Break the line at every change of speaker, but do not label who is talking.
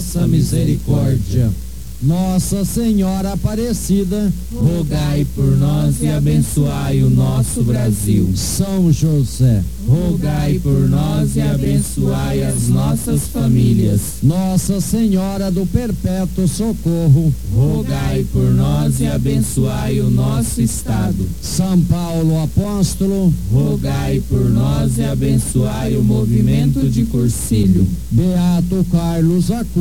vossa misericórdia. Nossa Senhora Aparecida,
rogai por nós e abençoai o nosso Brasil.
São José,
rogai por nós e abençoai as nossas famílias.
Nossa Senhora do Perpétuo Socorro,
rogai por nós e abençoai o nosso estado.
São Paulo Apóstolo,
rogai por nós e abençoai o movimento de Cursilho.
Beato Carlos Acu